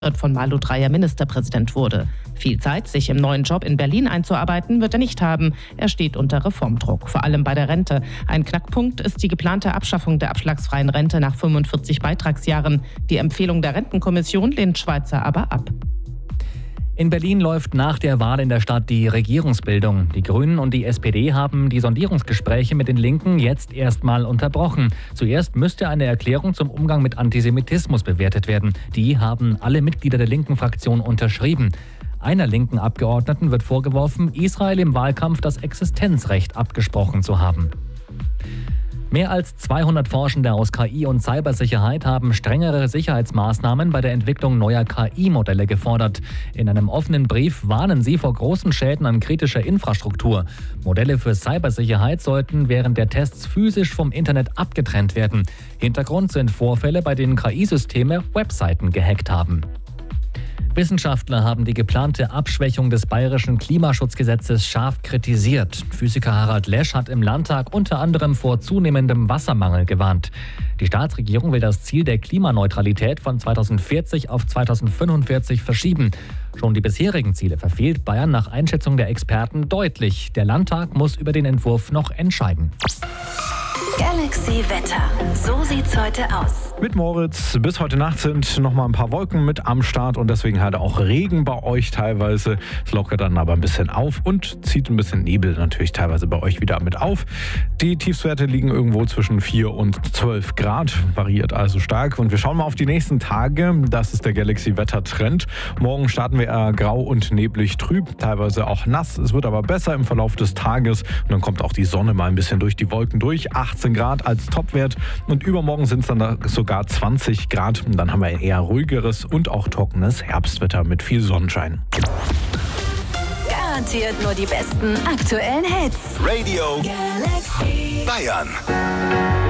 von Malu Dreyer Ministerpräsident wurde. Viel Zeit, sich im neuen Job in Berlin einzuarbeiten, wird er nicht haben. Er steht unter Reformdruck, vor allem bei der Rente. Ein Knackpunkt ist die geplante Abschaffung der abschlagsfreien Rente nach 45 Beitragsjahren. Die Empfehlung der Rentenkommission lehnt Schweizer aber ab. In Berlin läuft nach der Wahl in der Stadt die Regierungsbildung. Die Grünen und die SPD haben die Sondierungsgespräche mit den Linken jetzt erstmal unterbrochen. Zuerst müsste eine Erklärung zum Umgang mit Antisemitismus bewertet werden. Die haben alle Mitglieder der linken Fraktion unterschrieben. Einer linken Abgeordneten wird vorgeworfen, Israel im Wahlkampf das Existenzrecht abgesprochen zu haben. Mehr als 200 Forschende aus KI und Cybersicherheit haben strengere Sicherheitsmaßnahmen bei der Entwicklung neuer KI-Modelle gefordert. In einem offenen Brief warnen sie vor großen Schäden an kritischer Infrastruktur. Modelle für Cybersicherheit sollten während der Tests physisch vom Internet abgetrennt werden. Hintergrund sind Vorfälle, bei denen KI-Systeme Webseiten gehackt haben. Wissenschaftler haben die geplante Abschwächung des bayerischen Klimaschutzgesetzes scharf kritisiert. Physiker Harald Lesch hat im Landtag unter anderem vor zunehmendem Wassermangel gewarnt. Die Staatsregierung will das Ziel der Klimaneutralität von 2040 auf 2045 verschieben. Schon die bisherigen Ziele verfehlt Bayern nach Einschätzung der Experten deutlich. Der Landtag muss über den Entwurf noch entscheiden. Galaxy Wetter. So sieht's heute aus. Mit Moritz. Bis heute Nacht sind noch mal ein paar Wolken mit am Start und deswegen halt auch Regen bei euch teilweise. Es lockert dann aber ein bisschen auf und zieht ein bisschen Nebel natürlich teilweise bei euch wieder mit auf. Die Tiefstwerte liegen irgendwo zwischen 4 und 12 Grad, variiert also stark. Und wir schauen mal auf die nächsten Tage. Das ist der Galaxy Wetter Trend. Morgen starten wir eher grau und neblig trüb, teilweise auch nass. Es wird aber besser im Verlauf des Tages und dann kommt auch die Sonne mal ein bisschen durch die Wolken durch. 18 Grad als Topwert und übermorgen sind es dann sogar 20 Grad. Und dann haben wir ein eher ruhigeres und auch trockenes Herbstwetter mit viel Sonnenschein. Garantiert nur die besten aktuellen Hits. Radio Galaxy Bayern.